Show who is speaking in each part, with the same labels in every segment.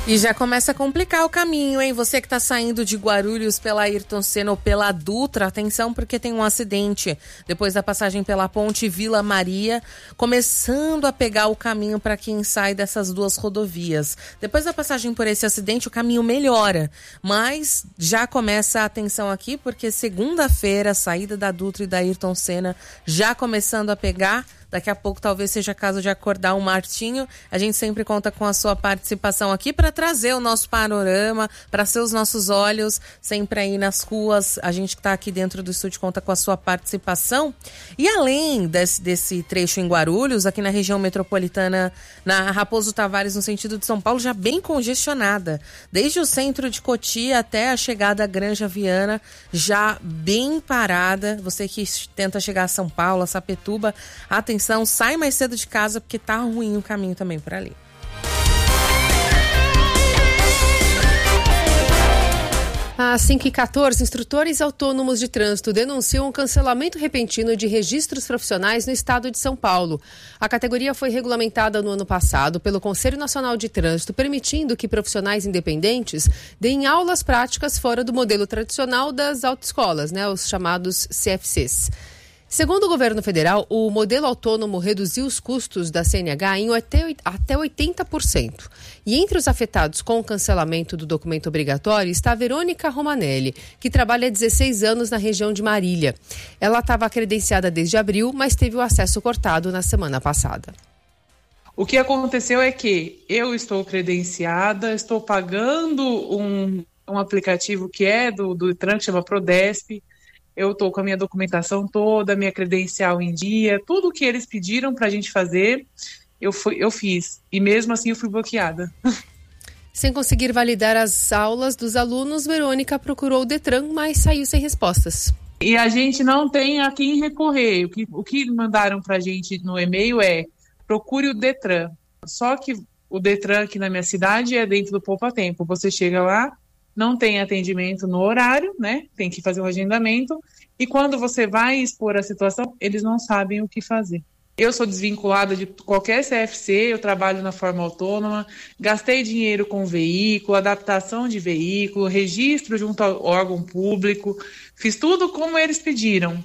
Speaker 1: E já começa a complicar o caminho, hein? Você que está saindo de Guarulhos pela Ayrton Senna ou pela Dutra, atenção porque tem um acidente depois da passagem pela ponte Vila Maria, começando a pegar o caminho para quem sai dessas duas rodovias. Depois da passagem por esse acidente, o caminho melhora, mas já começa a atenção aqui porque segunda-feira a saída da Dutra e da Ayrton Senna já começando a pegar. Daqui a pouco talvez seja caso de acordar o Martinho. A gente sempre conta com a sua participação aqui para trazer o nosso panorama, para ser os nossos olhos, sempre aí nas ruas. A gente que está aqui dentro do estúdio conta com a sua participação. E além desse trecho em Guarulhos, aqui na região metropolitana, na Raposo Tavares, no sentido de São Paulo, já bem congestionada. Desde o centro de Cotia até a chegada à Granja Viana, já bem parada. Você que tenta chegar a São Paulo, a Sapituba, atenção, sai mais cedo de casa porque tá ruim o caminho também por ali.
Speaker 2: Às 5h14, instrutores autônomos de trânsito denunciam um cancelamento repentino de registros profissionais no estado de São Paulo. A categoria foi regulamentada no ano passado pelo Conselho Nacional de Trânsito, permitindo que profissionais independentes deem aulas práticas fora do modelo tradicional das autoescolas, os chamados CFCs. Segundo o governo federal, o modelo autônomo reduziu os custos da CNH em até 80%. E entre os afetados com o cancelamento do documento obrigatório está a Verônica Romanelli, que trabalha há 16 anos na região de Marília. Ela estava credenciada desde abril, mas teve o acesso cortado na semana passada.
Speaker 3: O que aconteceu é que eu estou credenciada, estou pagando um aplicativo que é do Detran, que chama Prodesp. Eu estou com a minha documentação toda, a minha credencial em dia, tudo o que eles pediram para a gente fazer, eu fiz. E mesmo assim eu fui bloqueada.
Speaker 2: Sem conseguir validar as aulas dos alunos, Verônica procurou o Detran, mas saiu sem respostas.
Speaker 3: E a gente não tem a quem recorrer. O que mandaram para a gente no e-mail é: procure o Detran. Só que o Detran aqui na minha cidade é dentro do Poupa Tempo. Você chega lá, não tem atendimento no horário, tem que fazer um agendamento, e quando você vai expor a situação, eles não sabem o que fazer. Eu sou desvinculada de qualquer CFC, eu trabalho na forma autônoma, gastei dinheiro com veículo, adaptação de veículo, registro junto ao órgão público, fiz tudo como eles pediram,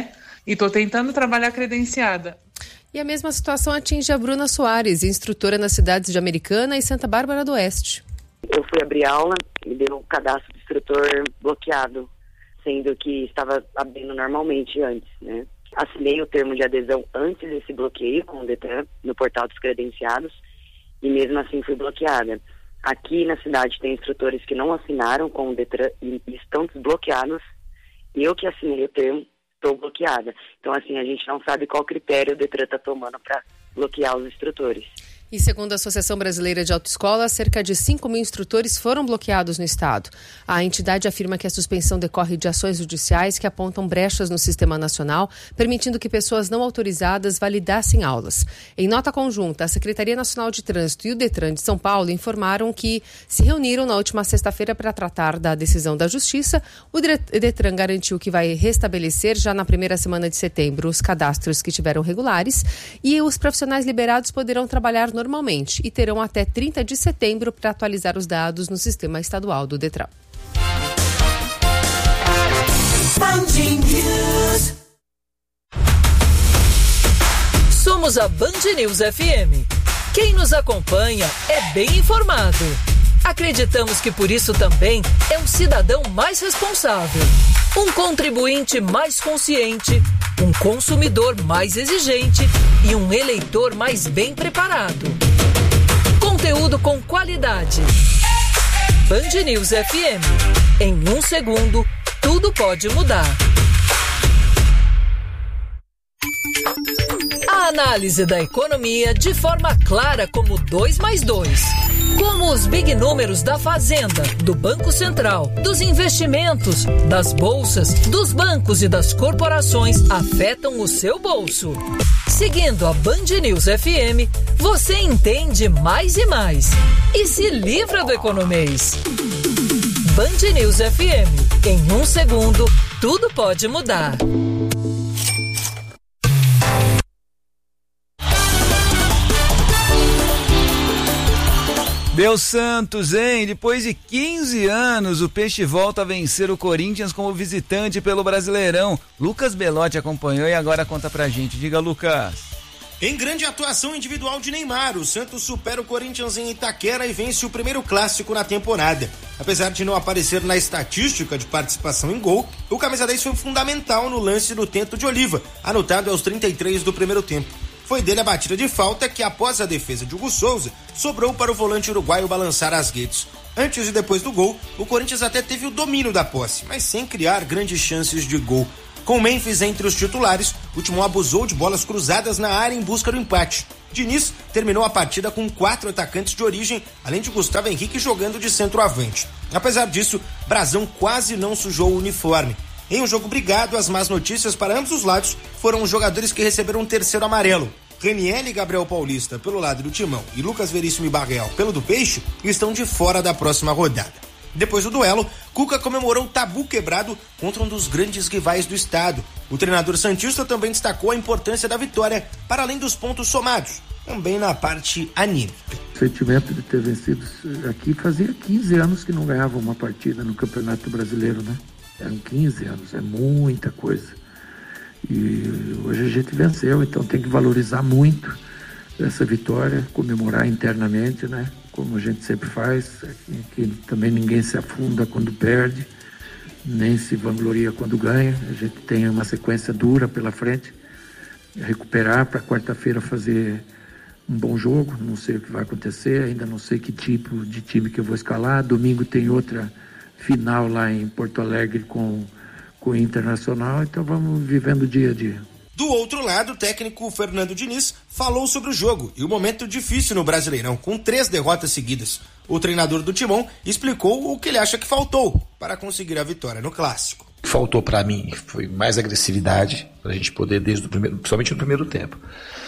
Speaker 3: E estou tentando trabalhar credenciada.
Speaker 2: E a mesma situação atinge a Bruna Soares, instrutora nas cidades de Americana e Santa Bárbara do Oeste.
Speaker 4: Eu fui abrir aula, me deu um cadastro de instrutor bloqueado, sendo que estava abrindo normalmente antes, Assinei o termo de adesão antes desse bloqueio com o Detran, no portal dos credenciados, e mesmo assim fui bloqueada. Aqui na cidade tem instrutores que não assinaram com o Detran e estão desbloqueados. Eu que assinei o termo, estou bloqueada. Então, a gente não sabe qual critério o Detran está tomando para bloquear os instrutores.
Speaker 2: E segundo a Associação Brasileira de Autoescola, cerca de 5 mil instrutores foram bloqueados no estado. A entidade afirma que a suspensão decorre de ações judiciais que apontam brechas no sistema nacional, permitindo que pessoas não autorizadas validassem aulas. Em nota conjunta, a Secretaria Nacional de Trânsito e o Detran de São Paulo informaram que se reuniram na última sexta-feira para tratar da decisão da Justiça. O Detran garantiu que vai restabelecer já na primeira semana de setembro os cadastros que tiveram regulares e os profissionais liberados poderão trabalhar normalmente e terão até 30 de setembro para atualizar os dados no sistema estadual do Detran.
Speaker 5: Somos a Band News FM. Quem nos acompanha é bem informado. Acreditamos que por isso também é um cidadão mais responsável, um contribuinte mais consciente, um consumidor mais exigente e um eleitor mais bem preparado. Conteúdo com qualidade. Band News FM. Em 1 segundo, tudo pode mudar. A análise da economia de forma clara como 2 mais 2. Como os big números da Fazenda, do Banco Central, dos investimentos, das bolsas, dos bancos e das corporações afetam o seu bolso. Seguindo a Band News FM, você entende mais e mais. E se livra do economês. Band News FM. Em 1 segundo, tudo pode mudar.
Speaker 6: Deu Santos, hein? Depois de 15 anos, o Peixe volta a vencer o Corinthians como visitante pelo Brasileirão. Lucas Belotti acompanhou e agora conta pra gente. Diga, Lucas.
Speaker 7: Em grande atuação individual de Neymar, o Santos supera o Corinthians em Itaquera e vence o primeiro clássico na temporada. Apesar de não aparecer na estatística de participação em gol, o camisa 10 foi fundamental no lance do tento de Oliva, anotado aos 33 do primeiro tempo. Foi dele a batida de falta que, após a defesa de Hugo Souza, sobrou para o volante uruguaio balançar as redes. Antes e depois do gol, o Corinthians até teve o domínio da posse, mas sem criar grandes chances de gol. Com Memphis entre os titulares, o Timão abusou de bolas cruzadas na área em busca do empate. Diniz terminou a partida com 4 atacantes de origem, além de Gustavo Henrique jogando de centroavante. Apesar disso, Brazão quase não sujou o uniforme. Em um jogo brigado, as más notícias para ambos os lados foram os jogadores que receberam um terceiro amarelo. Raniel e Gabriel Paulista pelo lado do Timão e Lucas Veríssimo e Barreal pelo do Peixe estão de fora da próxima rodada. Depois do duelo, Cuca comemorou o tabu quebrado contra um dos grandes rivais do estado. O treinador santista também destacou a importância da vitória para além dos pontos somados, também na parte anímica.
Speaker 8: O sentimento de ter vencido aqui fazia 15 anos que não ganhava uma partida no Campeonato Brasileiro, né? Eram 15 anos, é muita coisa. E hoje a gente venceu, então tem que valorizar muito essa vitória, comemorar internamente, né? Como a gente sempre faz, que também ninguém se afunda quando perde, nem se vangloria quando ganha. A gente tem uma sequência dura pela frente, recuperar para quarta-feira fazer um bom jogo. Não sei o que vai acontecer, ainda não sei que tipo de time que eu vou escalar. Domingo tem outra final lá em Porto Alegre com o Internacional, então vamos vivendo dia a dia.
Speaker 7: Do outro lado, o técnico Fernando Diniz falou sobre o jogo e o momento difícil no Brasileirão, com 3 derrotas seguidas. O treinador do Timão explicou o que ele acha que faltou para conseguir a vitória no Clássico.
Speaker 9: O que faltou para mim foi mais agressividade, para a gente poder, principalmente no primeiro tempo,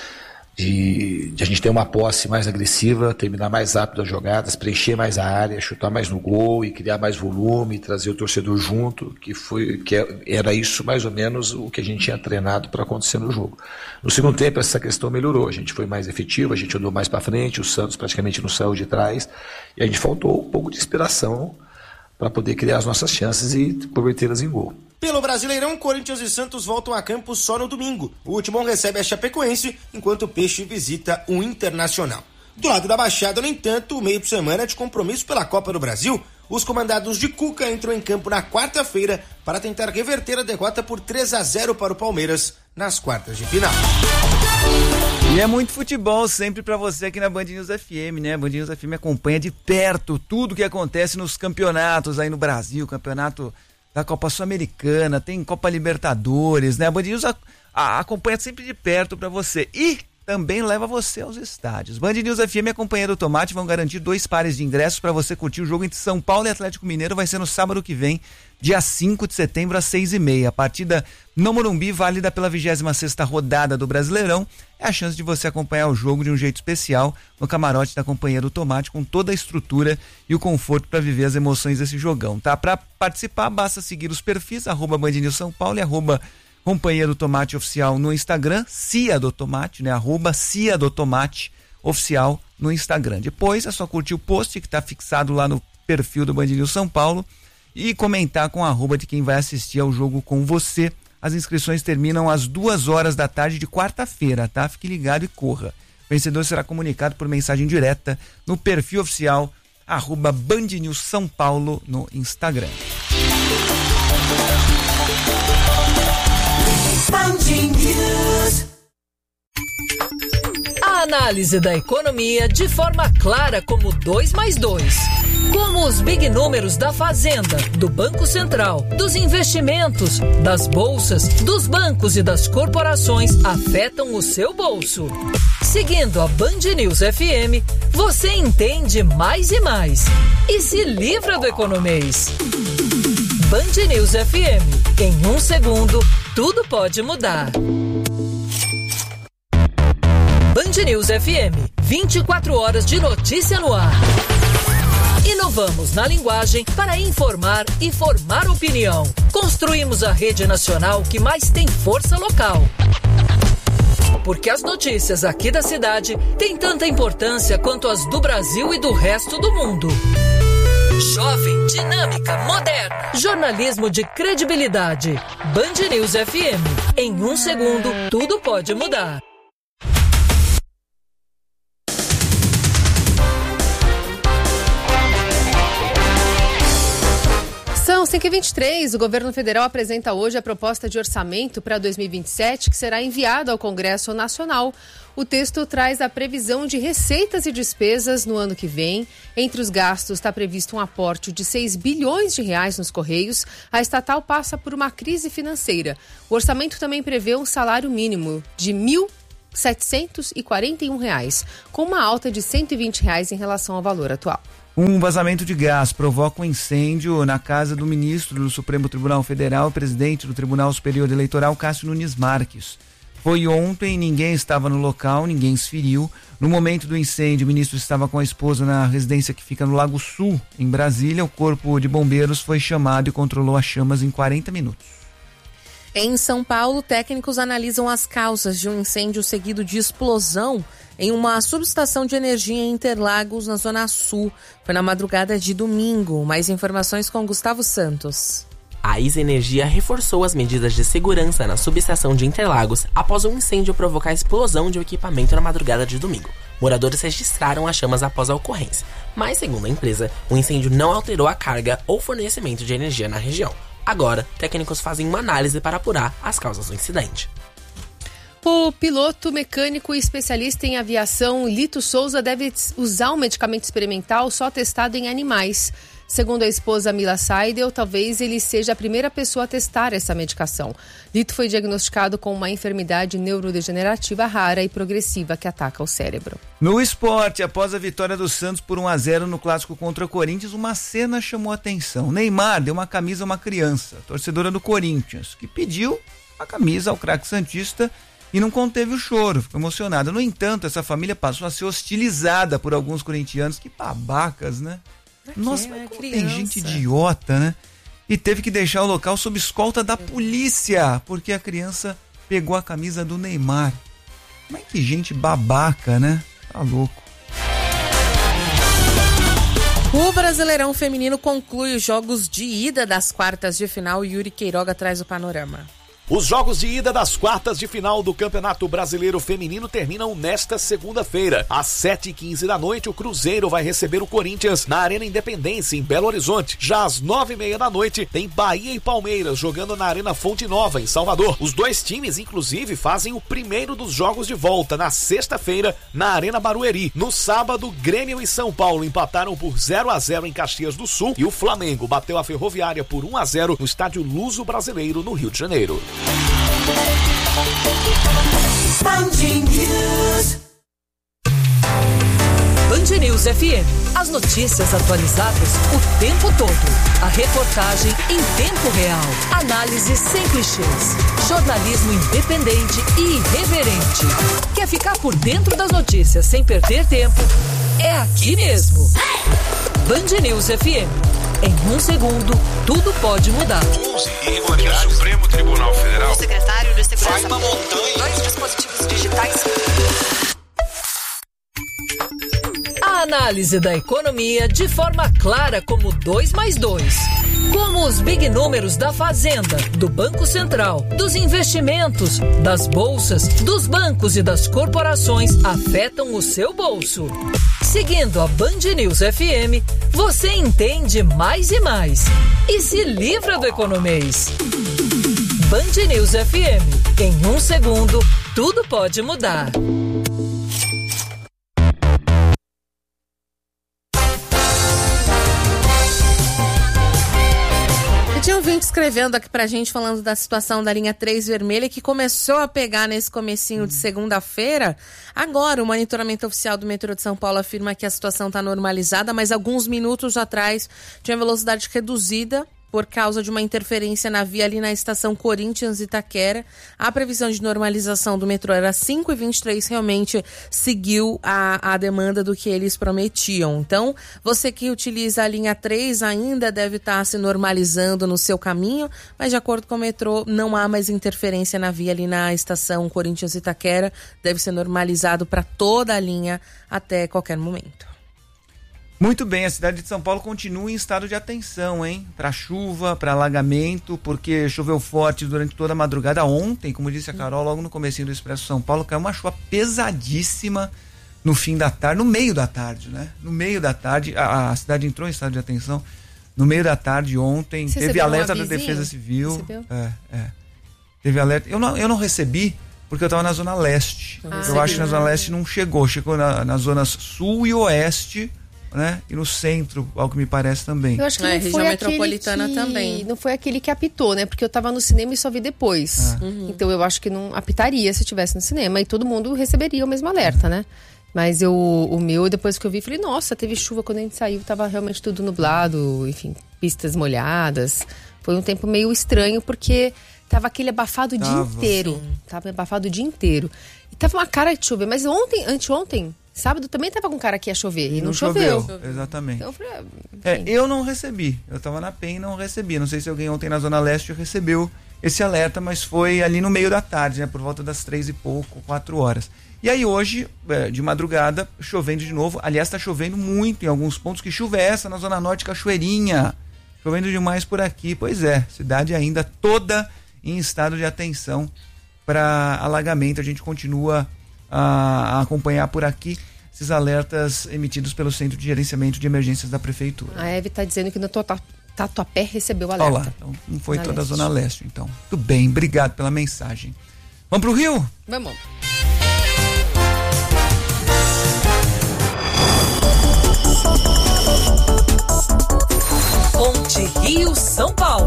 Speaker 9: de a gente ter uma posse mais agressiva, terminar mais rápido as jogadas, preencher mais a área, chutar mais no gol e criar mais volume, trazer o torcedor junto, era isso mais ou menos o que a gente tinha treinado para acontecer no jogo. No segundo tempo essa questão melhorou, a gente foi mais efetivo, a gente andou mais para frente, o Santos praticamente não saiu de trás e a gente faltou um pouco de inspiração para poder criar as nossas chances e convertê-las em gol.
Speaker 7: Pelo Brasileirão, Corinthians e Santos voltam a campo só no domingo. O Timão recebe a Chapecoense, enquanto o Peixe visita o Internacional. Do lado da Baixada, no entanto, o meio de semana é de compromisso pela Copa do Brasil. Os comandados de Cuca entram em campo na quarta-feira para tentar reverter a derrota por 3-0 para o Palmeiras nas quartas de final.
Speaker 6: E é muito futebol sempre pra você aqui na Band News FM, né? A Band News FM acompanha de perto tudo que acontece nos campeonatos aí no Brasil, campeonato da Copa Sul-Americana, tem Copa Libertadores, né? A Band News acompanha sempre de perto pra você e também leva você aos estádios. Band News FM e a Companhia do Tomate vão garantir 2 pares de ingressos para você curtir o jogo entre São Paulo e Atlético Mineiro. Vai ser no sábado que vem, dia 5 de setembro, às 6h30. A partida no Morumbi, válida pela 26ª rodada do Brasileirão. É a chance de você acompanhar o jogo de um jeito especial no camarote da Companhia do Tomate, com toda a estrutura e o conforto para viver as emoções desse jogão, tá? Para participar, basta seguir os perfis, @Band News São Paulo e @Companhia do Tomate Oficial no Instagram, Cia do Tomate, né? @Cia do Tomate Oficial no Instagram. Depois é só curtir o post que está fixado lá no perfil do Band News São Paulo e comentar com a @ de quem vai assistir ao jogo com você. As inscrições terminam às 2h da tarde de quarta-feira, tá? Fique ligado e corra. O vencedor será comunicado por mensagem direta no perfil oficial @Band News São Paulo no Instagram.
Speaker 5: A análise da economia de forma clara como 2 mais 2. Como os big números da Fazenda, do Banco Central, dos investimentos, das bolsas, dos bancos e das corporações afetam o seu bolso. Seguindo a Band News FM, você entende mais e mais. E se livra do economês. Band News FM. Em 1 segundo, tudo pode mudar. Band News FM. 24 horas de notícia no ar. Inovamos na linguagem para informar e formar opinião. Construímos a rede nacional que mais tem força local. porque as notícias aqui da cidade têm tanta importância quanto as do Brasil e do resto do mundo. Jovem, dinâmica, moderna. Jornalismo de credibilidade. Band News FM. Em 1 segundo, tudo pode mudar.
Speaker 2: São 5h23, o governo federal apresenta hoje a proposta de orçamento para 2027, que será enviado ao Congresso Nacional. O texto traz a previsão de receitas e despesas no ano que vem. Entre os gastos está previsto um aporte de 6 bilhões de reais nos Correios. A estatal passa por uma crise financeira. O orçamento também prevê um salário mínimo de R$ 1.741, com uma alta de R$ 120 em relação ao valor atual.
Speaker 6: Um vazamento de gás provoca um incêndio na casa do ministro do Supremo Tribunal Federal, presidente do Tribunal Superior Eleitoral, Cássio Nunes Marques. Foi ontem, ninguém estava no local, ninguém se feriu. No momento do incêndio, o ministro estava com a esposa na residência que fica no Lago Sul, em Brasília. O corpo de bombeiros foi chamado e controlou as chamas em 40 minutos.
Speaker 1: Em São Paulo, técnicos analisam as causas de um incêndio seguido de explosão em uma subestação de energia em Interlagos, na Zona Sul. Foi na madrugada de domingo. Mais informações com Gustavo Santos.
Speaker 10: A ISA Energia reforçou as medidas de segurança na subestação de Interlagos após um incêndio provocar a explosão de um equipamento na madrugada de domingo. Moradores registraram as chamas após a ocorrência, mas, segundo a empresa, o incêndio não alterou a carga ou fornecimento de energia na região. Agora, técnicos fazem uma análise para apurar as causas do incidente.
Speaker 2: O piloto, mecânico e especialista em aviação Lito Souza deve usar um medicamento experimental só testado em animais. Segundo a esposa Mila Seidel, talvez ele seja a primeira pessoa a testar essa medicação. Lito foi diagnosticado com uma enfermidade neurodegenerativa rara e progressiva que ataca o cérebro.
Speaker 6: No esporte, após a vitória do Santos por 1-0 no clássico contra o Corinthians, uma cena chamou a atenção. Neymar deu uma camisa a uma criança, torcedora do Corinthians, que pediu a camisa ao craque santista e não conteve o choro, ficou emocionada. No entanto, essa família passou a ser hostilizada por alguns corintianos. Que babacas, né? Nossa, mas tem gente idiota, né? E teve que deixar o local sob escolta da polícia, porque a criança pegou a camisa do Neymar. Mas que gente babaca, né? Tá louco.
Speaker 1: O Brasileirão Feminino conclui os jogos de ida das quartas de final. Yuri Queiroga traz o panorama.
Speaker 11: Os jogos de ida das quartas de final do Campeonato Brasileiro Feminino terminam nesta segunda-feira. Às 7h15 da noite, o Cruzeiro vai receber o Corinthians na Arena Independência, em Belo Horizonte. Já às 9h30 da noite, tem Bahia e Palmeiras jogando na Arena Fonte Nova, em Salvador. Os dois times, inclusive, fazem o primeiro dos jogos de volta na sexta-feira, na Arena Barueri. No sábado, Grêmio e São Paulo empataram por 0-0 em Caxias do Sul e o Flamengo bateu a Ferroviária por 1-0 no Estádio Luso Brasileiro, no Rio de Janeiro.
Speaker 5: Band News FM. As notícias atualizadas o tempo todo. A reportagem em tempo real. Análise sem clichês. Jornalismo independente e irreverente. Quer ficar por dentro das notícias sem perder tempo? É aqui mesmo. Band News FM. Em 1 segundo, tudo pode mudar.
Speaker 12: O Supremo Tribunal Federal.
Speaker 13: O secretário de Segurança.
Speaker 12: Vai uma montanha.
Speaker 13: 2 dispositivos digitais.
Speaker 5: A análise da economia de forma clara como 2 mais 2. Como os big números da Fazenda, do Banco Central, dos investimentos, das bolsas, dos bancos e das corporações afetam o seu bolso. Seguindo a Band News FM, você entende mais e mais. E se livra do economês. Band News FM. Em 1 segundo, tudo pode mudar.
Speaker 1: Tinha um ouvinte escrevendo aqui pra gente, falando da situação da linha 3 vermelha, que começou a pegar nesse comecinho de segunda-feira. Agora, o monitoramento oficial do metrô de São Paulo afirma que a situação está normalizada, mas alguns minutos atrás tinha velocidade reduzida por causa de uma interferência na via ali na estação Corinthians Itaquera. A previsão de normalização do metrô era 5h23, realmente seguiu a demanda do que eles prometiam. Então, você que utiliza a linha 3 ainda deve estar se normalizando no seu caminho, mas de acordo com o metrô, não há mais interferência na via ali na estação Corinthians Itaquera. Deve ser normalizado para toda a linha até qualquer momento.
Speaker 6: Muito bem, a cidade de São Paulo continua em estado de atenção, hein? Para chuva, para alagamento, porque choveu forte durante toda a madrugada ontem, como disse a Carol, logo no comecinho do Expresso São Paulo, caiu uma chuva pesadíssima no fim da tarde, no meio da tarde, né? No meio da tarde, a cidade entrou em estado de atenção no meio da tarde ontem. Você teve alerta da Defesa Civil.
Speaker 2: Recebeu?
Speaker 6: Teve alerta. Eu não recebi, porque eu estava na Zona Leste. Eu acho que na Zona Leste não chegou nas zonas Sul e Oeste, né? E no centro, ao que me parece também.
Speaker 2: Eu acho que não
Speaker 1: região
Speaker 2: foi
Speaker 1: metropolitana também.
Speaker 2: Não foi aquele que apitou, né? Porque eu tava no cinema e só vi depois. Então eu acho que não apitaria se eu estivesse no cinema e todo mundo receberia o mesmo alerta, né? Mas o meu, depois que eu vi, falei, nossa, teve chuva quando a gente saiu, tava realmente tudo nublado, enfim, pistas molhadas. Foi um tempo meio estranho, porque tava aquele abafado o dia inteiro. Sim. Tava abafado o dia inteiro. E tava uma cara de chover, mas anteontem, sábado também tava com cara que ia chover e não choveu.
Speaker 6: Exatamente.
Speaker 2: Então eu falei,
Speaker 6: eu não recebi. Eu tava na PEN e não recebi. Não sei se alguém ontem na Zona Leste recebeu esse alerta, mas foi ali no meio da tarde, né? Por volta das 3 e pouco, 4 horas. E aí hoje, de madrugada, chovendo de novo. Aliás, tá chovendo muito em alguns pontos. Que chuva é essa na Zona Norte, Cachoeirinha? Chovendo demais por aqui. Pois é, cidade ainda toda em estado de atenção para alagamento. A gente continua a acompanhar por aqui esses alertas emitidos pelo Centro de Gerenciamento de Emergências da Prefeitura.
Speaker 2: A Eve está dizendo que no Tatuapé recebeu o alerta.
Speaker 6: Olá, então não foi toda a Zona Leste, então. Tudo bem, obrigado pela mensagem. Vamos pro Rio?
Speaker 2: Vamos.
Speaker 5: Ponte Rio São Paulo.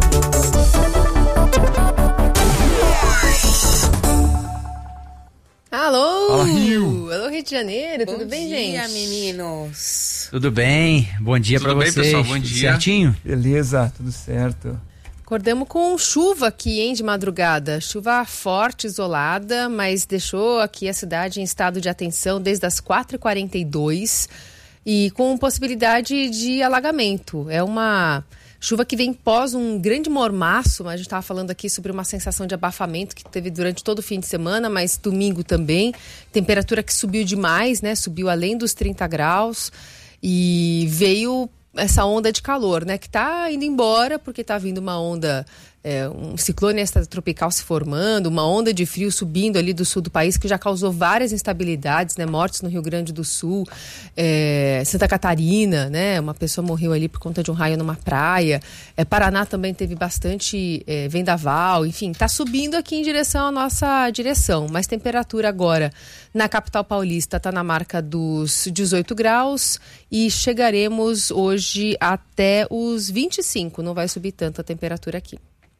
Speaker 2: Alô!
Speaker 6: Fala, Rio!
Speaker 2: Alô, Rio de Janeiro, tudo bem, gente?
Speaker 1: Bom dia, meninos!
Speaker 14: Tudo bem? Bom dia pra vocês. Tudo bem, pessoal? Bom dia. Certinho?
Speaker 6: Beleza, tudo certo.
Speaker 2: Acordamos com chuva aqui, hein, de madrugada. Chuva forte, isolada, mas deixou aqui a cidade em estado de atenção desde as 4h42 e com possibilidade de alagamento. É uma chuva que vem pós um grande mormaço, mas a gente estava falando aqui sobre uma sensação de abafamento que teve durante todo o fim de semana, mas domingo também. Temperatura que subiu demais, né? Subiu além dos 30 graus e veio essa onda de calor, né? Que tá indo embora porque tá vindo uma onda, um ciclone extratropical se formando, uma onda de frio subindo ali do sul do país que já causou várias instabilidades, né? Mortes no Rio Grande do Sul, Santa Catarina, né? Uma pessoa morreu ali por conta de um raio numa praia. Paraná também teve bastante vendaval, enfim, tá subindo aqui em direção à nossa direção, mas temperatura agora na capital paulista tá na marca dos 18 graus e chegaremos hoje até os 25, não vai subir tanto a temperatura aqui.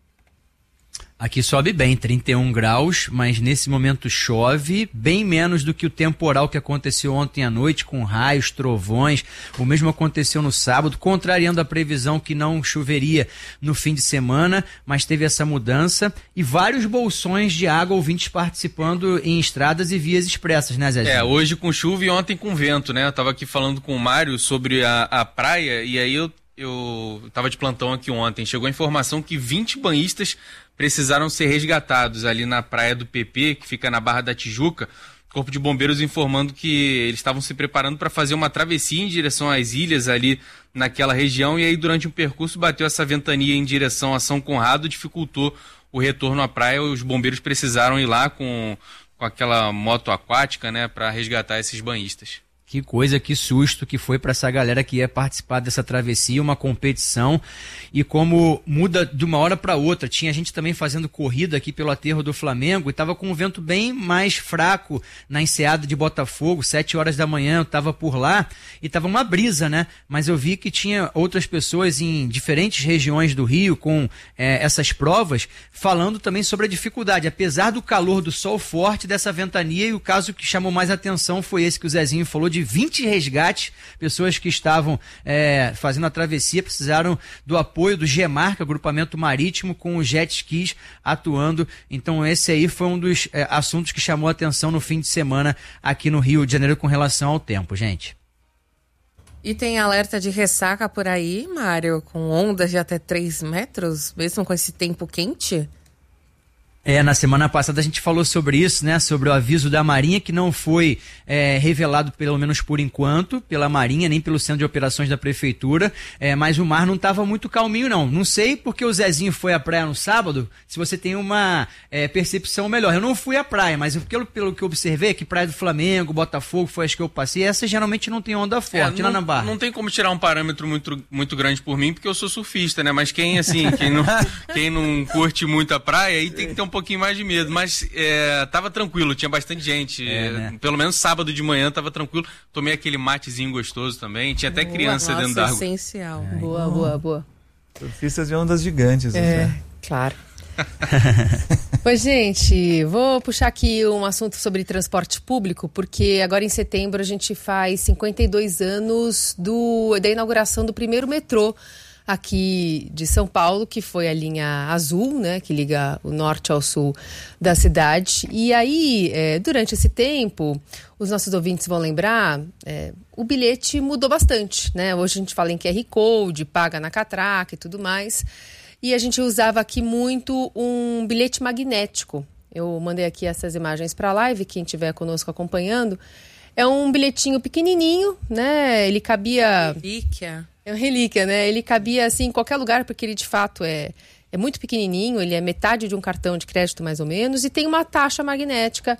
Speaker 14: Aqui sobe bem, 31 graus, mas nesse momento chove bem menos do que o temporal que aconteceu ontem à noite, com raios, trovões. O mesmo aconteceu no sábado, contrariando a previsão que não choveria no fim de semana, mas teve essa mudança e vários bolsões de água, ouvintes participando em estradas e vias expressas, né, Zé?
Speaker 15: Hoje com chuva e ontem com vento, né? Eu tava aqui falando com o Mário sobre a praia e aí eu tava de plantão aqui ontem. Chegou a informação que 20 banhistas precisaram ser resgatados ali na praia do PP, que fica na Barra da Tijuca. Corpo de Bombeiros informando que eles estavam se preparando para fazer uma travessia em direção às ilhas ali naquela região, e aí durante o percurso bateu essa ventania em direção a São Conrado, dificultou o retorno à praia. Os bombeiros precisaram ir lá com aquela moto aquática, né, para resgatar esses banhistas.
Speaker 14: Que coisa, que susto que foi para essa galera que ia participar dessa travessia, uma competição, e como muda de uma hora para outra. Tinha gente também fazendo corrida aqui pelo aterro do Flamengo e estava com um vento bem mais fraco na enseada de Botafogo, 7 horas da manhã eu estava por lá e estava uma brisa, né? Mas eu vi que tinha outras pessoas em diferentes regiões do Rio com essas provas, falando também sobre a dificuldade, apesar do calor do sol forte, dessa ventania, e o caso que chamou mais atenção foi esse que o Zezinho falou, de de 20 resgates, pessoas que estavam fazendo a travessia, precisaram do apoio do GEMARC, agrupamento marítimo, com os jet skis atuando. Então esse aí foi um dos assuntos que chamou a atenção no fim de semana aqui no Rio de Janeiro com relação ao tempo, gente.
Speaker 1: E tem alerta de ressaca por aí, Mário, com ondas de até 3 metros, mesmo com esse tempo quente?
Speaker 14: Na semana passada a gente falou sobre isso, né? Sobre o aviso da Marinha, que não foi revelado, pelo menos por enquanto, pela Marinha, nem pelo Centro de Operações da Prefeitura, mas o mar não estava muito calminho, não. Não sei porque o Zezinho foi à praia no sábado, se você tem uma percepção melhor. Eu não fui à praia, mas pelo que eu observei, que Praia do Flamengo, Botafogo, foi as que eu passei, essa geralmente não tem onda forte, lá na Barra.
Speaker 15: Não tem como tirar um parâmetro muito grande por mim, porque eu sou surfista, né? Mas quem não curte muito a praia, aí tem que ter um pouquinho mais de medo, mas tava tranquilo, tinha bastante gente, né? Pelo menos sábado de manhã tava tranquilo, tomei aquele matezinho gostoso também, tinha até criança dentro da água.
Speaker 1: Essencial.
Speaker 2: Boa.
Speaker 6: Surfistas de ondas gigantes.
Speaker 2: Claro. Pois, gente, vou puxar aqui um assunto sobre transporte público, porque agora em setembro a gente faz 52 anos da inauguração do primeiro metrô aqui de São Paulo, que foi a linha azul, né, que liga o norte ao sul da cidade. E aí, durante esse tempo, os nossos ouvintes vão lembrar, o bilhete mudou bastante, né? Hoje a gente fala em QR Code, paga na catraca e tudo mais. E a gente usava aqui muito um bilhete magnético. Eu mandei aqui essas imagens para a live, quem estiver conosco acompanhando. É um bilhetinho pequenininho, né? Ele cabia...
Speaker 1: Relíquia.
Speaker 2: É uma relíquia, né? Ele cabia, assim, em qualquer lugar, porque ele, de fato, é muito pequenininho. Ele é metade de um cartão de crédito, mais ou menos. E tem uma tarja magnética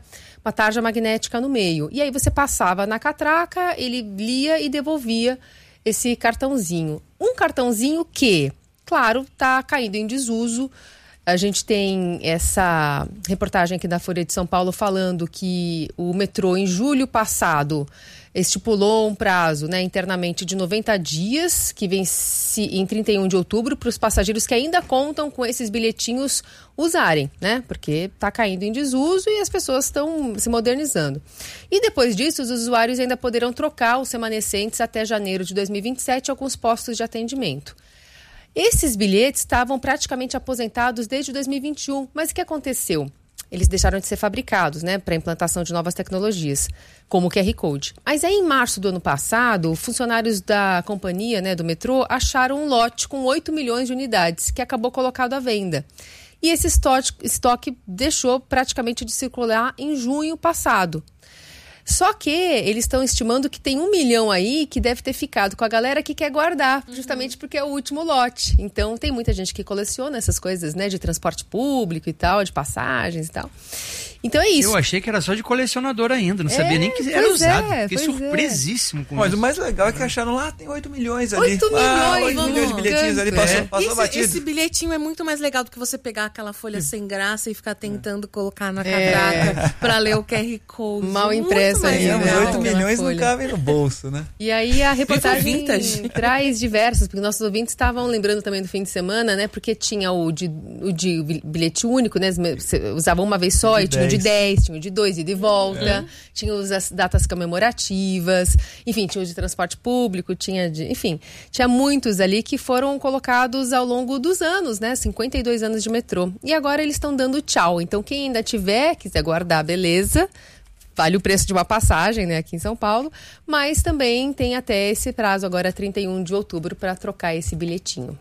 Speaker 2: no meio. E aí você passava na catraca, ele lia e devolvia esse cartãozinho. Um cartãozinho que, claro, está caindo em desuso. A gente tem essa reportagem aqui da Folha de São Paulo falando que o metrô, em julho passado, estipulou um prazo, né, internamente de 90 dias, que vence em 31 de outubro, para os passageiros que ainda contam com esses bilhetinhos usarem, né? Porque está caindo em desuso e as pessoas estão se modernizando. E depois disso, os usuários ainda poderão trocar os remanescentes até janeiro de 2027 em alguns postos de atendimento. Esses bilhetes estavam praticamente aposentados desde 2021, mas o que aconteceu? Eles deixaram de ser fabricados, né, para a implantação de novas tecnologias, como o QR Code. Mas aí, em março do ano passado, funcionários da companhia, né, do metrô, acharam um lote com 8 milhões de unidades, que acabou colocado à venda. E esse estoque deixou praticamente de circular em junho passado. Só que eles estão estimando que tem 1 milhão aí que deve ter ficado com a galera que quer guardar, justamente porque é o último lote. Então, tem muita gente que coleciona essas coisas, né, de transporte público e tal, de passagens e tal. Então é isso.
Speaker 14: Eu achei que era só de colecionador ainda, não sabia nem que era usado. Fiquei surpresíssimo com isso.
Speaker 6: Mas o mais legal é que acharam lá, tem 8 milhões ali.
Speaker 2: 8 milhões,
Speaker 6: 8 milhões de bilhetinhos ali, passou batido.
Speaker 1: Esse bilhetinho é muito mais legal do que você pegar aquela folha sem graça e ficar tentando colocar na catraca pra ler o QR Code.
Speaker 2: Mal impresso ali, né?
Speaker 6: 8 milhões não cabem no bolso, né?
Speaker 2: E aí a reportagem traz diversos, porque nossos ouvintes estavam lembrando também do fim de semana, né? Porque tinha o de bilhete único, né? Você usava uma vez só e tinha o de 10, tinha o de 2 e de volta, tinha as datas comemorativas, enfim, tinha o de transporte público, tinha muitos ali que foram colocados ao longo dos anos, né? 52 anos de metrô. E agora eles estão dando tchau. Então, quem ainda quiser guardar, beleza. Vale o preço de uma passagem, né, aqui em São Paulo, mas também tem até esse prazo agora, 31 de outubro, para trocar esse bilhetinho.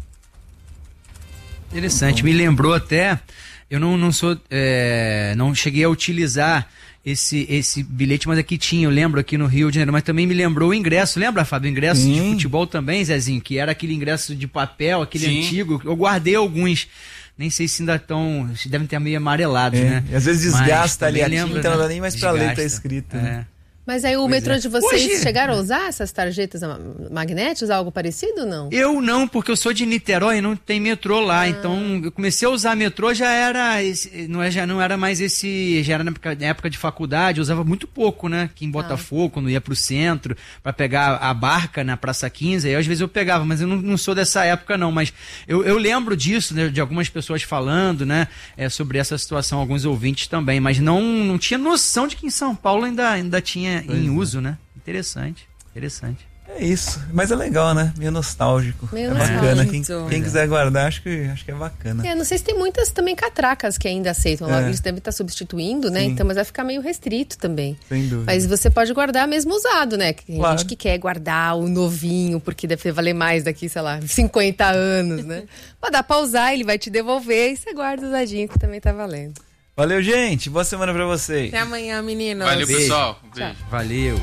Speaker 14: Interessante, me lembrou até, eu não cheguei a utilizar esse bilhete, mas aqui tinha, eu lembro aqui no Rio de Janeiro, mas também me lembrou o ingresso, lembra, Fábio? O ingresso de futebol também, Zezinho, que era aquele ingresso de papel, aquele antigo, eu guardei alguns. Nem sei se ainda estão. Se devem ter meio amarelados, né?
Speaker 6: E às vezes desgasta ali a tinta,
Speaker 14: né?
Speaker 6: não dá nem mais pra ler, tá escrito. Né?
Speaker 2: Mas aí o metrô de vocês chegaram a usar essas tarjetas magnéticas, algo parecido ou não?
Speaker 14: Eu não, porque eu sou de Niterói e não tem metrô lá. Então eu comecei a usar metrô, já não era mais esse. Já era na época de faculdade, eu usava muito pouco, né? Aqui em Botafogo, quando ia pro centro, para pegar a barca na Praça 15, aí às vezes eu pegava, mas eu não sou dessa época, não. Mas eu lembro disso, né, de algumas pessoas falando, né? Sobre essa situação, alguns ouvintes também, mas não tinha noção de que em São Paulo ainda tinha em uso, né? Interessante.
Speaker 6: É isso, mas é legal, né? Meio nostálgico. Bacana. Quem quiser guardar, acho que é bacana.
Speaker 2: Não sei se tem muitas também catracas que ainda aceitam. Eles devem estar substituindo, né? Então, mas vai ficar meio restrito também.
Speaker 6: Sem dúvida.
Speaker 2: Mas você pode guardar mesmo usado, né? Tem gente que quer guardar o novinho, porque deve valer mais daqui, sei lá, 50 anos, né? Mas dá pra usar, ele vai te devolver e você guarda usadinho, que também tá valendo.
Speaker 6: Valeu, gente. Boa semana pra vocês.
Speaker 1: Até amanhã, meninos.
Speaker 15: Valeu,
Speaker 14: Beijo.
Speaker 15: pessoal. Beijo.
Speaker 14: Valeu.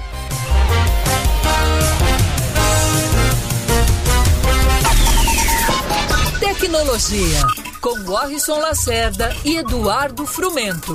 Speaker 5: Tecnologia, com Warrison Lacerda e Eduardo Frumento.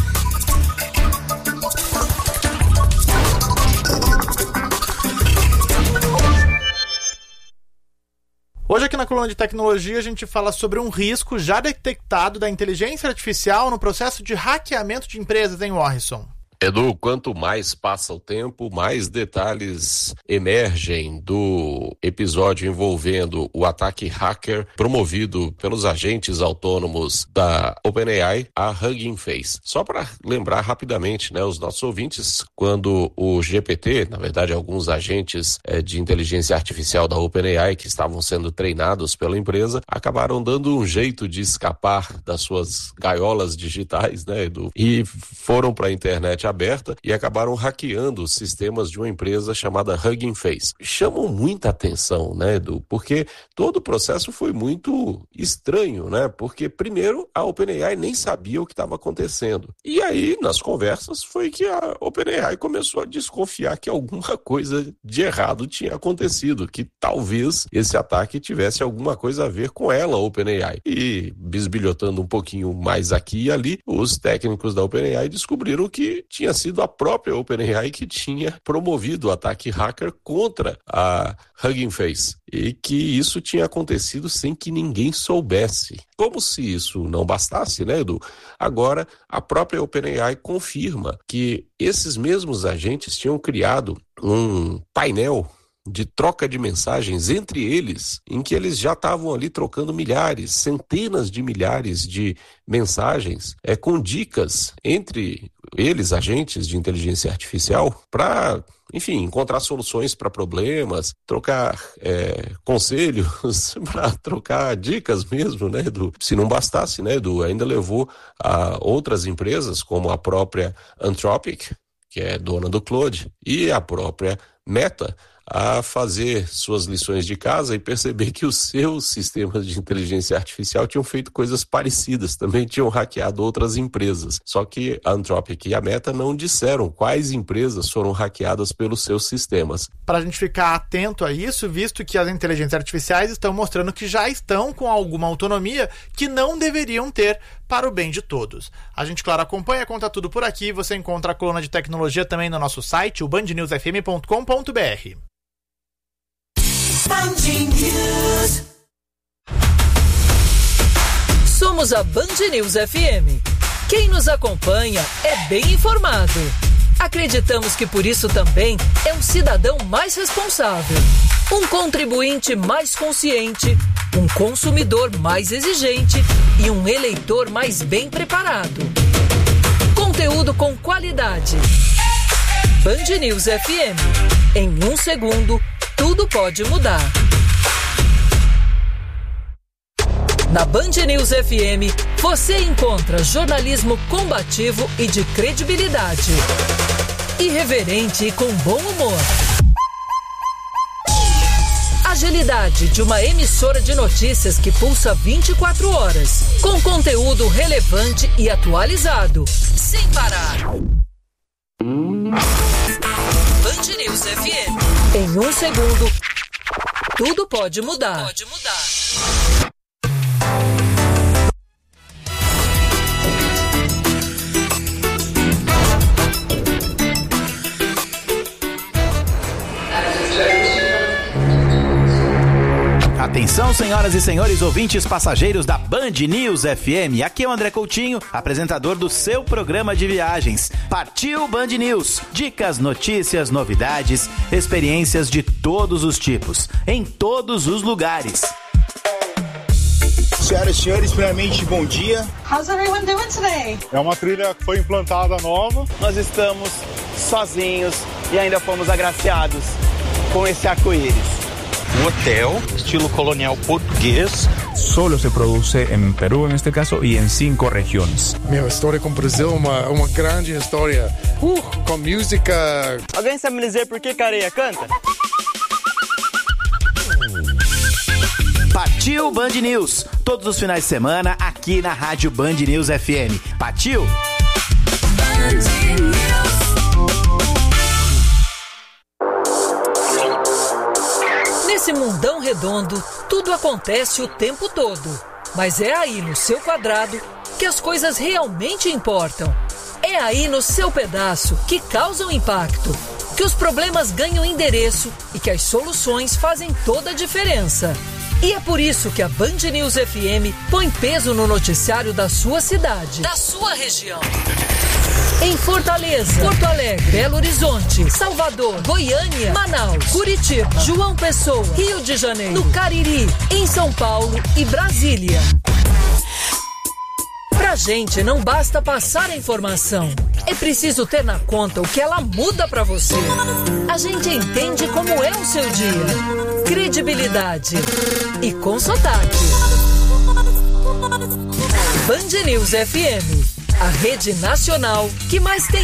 Speaker 16: Hoje aqui na coluna de tecnologia a gente fala sobre um risco já detectado da inteligência artificial no processo de hackeamento de empresas, hein, Warrison?
Speaker 17: Edu, quanto mais passa o tempo, mais detalhes emergem do episódio envolvendo o ataque hacker promovido pelos agentes autônomos da OpenAI, a Hugging Face. Só para lembrar rapidamente, né, os nossos ouvintes, quando o GPT, na verdade alguns agentes de inteligência artificial da OpenAI que estavam sendo treinados pela empresa, acabaram dando um jeito de escapar das suas gaiolas digitais, né, Edu, e foram para a internet aberta e acabaram hackeando os sistemas de uma empresa chamada Hugging Face. Chamam muita atenção, né, Edu? Porque todo o processo foi muito estranho, né? Porque, primeiro, a OpenAI nem sabia o que estava acontecendo. E aí, nas conversas, foi que a OpenAI começou a desconfiar que alguma coisa de errado tinha acontecido, que talvez esse ataque tivesse alguma coisa a ver com ela, OpenAI. E, bisbilhotando um pouquinho mais aqui e ali, os técnicos da OpenAI descobriram que tinha sido a própria OpenAI que tinha promovido o ataque hacker contra a Hugging Face e que isso tinha acontecido sem que ninguém soubesse. Como se isso não bastasse, né, Edu? Agora, a própria OpenAI confirma que esses mesmos agentes tinham criado um painel de troca de mensagens entre eles, em que eles já estavam ali trocando milhares, centenas de milhares de mensagens, com dicas entre eles, agentes de inteligência artificial, para, enfim, encontrar soluções para problemas, trocar conselhos, para trocar dicas mesmo, né, Edu? Se não bastasse, né, Edu, ainda levou a outras empresas, como a própria Anthropic, que é dona do Claude, e a própria Meta, a fazer suas lições de casa e perceber que os seus sistemas de inteligência artificial tinham feito coisas parecidas, também tinham hackeado outras empresas. Só que a Anthropic e a Meta não disseram quais empresas foram hackeadas pelos seus sistemas.
Speaker 16: Para a gente ficar atento a isso, visto que as inteligências artificiais estão mostrando que já estão com alguma autonomia que não deveriam ter para o bem de todos. A gente, claro, acompanha, conta tudo por aqui. Você encontra a coluna de tecnologia também no nosso site, o bandnewsfm.com.br.
Speaker 5: Somos a Band News FM. Quem nos acompanha é bem informado. Acreditamos que por isso também é um cidadão mais responsável, um contribuinte mais consciente, um consumidor mais exigente e um eleitor mais bem preparado. Conteúdo com qualidade. Band News FM. Em um segundo, tudo pode mudar. Na Band News FM, você encontra jornalismo combativo e de credibilidade. Irreverente e com bom humor. Agilidade de uma emissora de notícias que pulsa 24 horas. Com conteúdo relevante e atualizado. Sem parar. Band News FM. Em um segundo, tudo pode mudar.
Speaker 18: Atenção, senhoras e senhores ouvintes passageiros da Band News FM. Aqui é o André Coutinho, apresentador do seu programa de viagens. Partiu Band News. Dicas, notícias, novidades, experiências de todos os tipos, em todos os lugares.
Speaker 19: Senhoras e senhores, primeiramente, bom dia.
Speaker 20: How's everyone doing today?
Speaker 19: É uma trilha que foi implantada nova. Nós estamos sozinhos,
Speaker 20: e ainda fomos agraciados com esse arco-íris.
Speaker 21: Um hotel, estilo colonial português. Solo se produce em Peru, neste caso, e em 5 regiões.
Speaker 22: Minha história com o Brasil é uma grande história. Com música.
Speaker 20: Alguém sabe me dizer por que Careia canta?
Speaker 18: Partiu Band News, todos os finais de semana aqui na Rádio Band News FM. Partiu? Band News.
Speaker 5: Nesse mundão redondo, tudo acontece o tempo todo. Mas é aí no seu quadrado que as coisas realmente importam. É aí no seu pedaço que causam impacto, que os problemas ganham endereço e que as soluções fazem toda a diferença. E é por isso que a Band News FM põe peso no noticiário da sua cidade, da sua região. Em Fortaleza, Porto Alegre, Belo Horizonte, Salvador, Goiânia, Manaus, Curitiba, João Pessoa, Rio de Janeiro, no Cariri, em São Paulo e Brasília. Pra gente não basta passar a informação, é preciso ter na conta o que ela muda pra você. A gente entende como é o seu dia. Credibilidade e com sotaque. Band News FM, a rede nacional que mais tem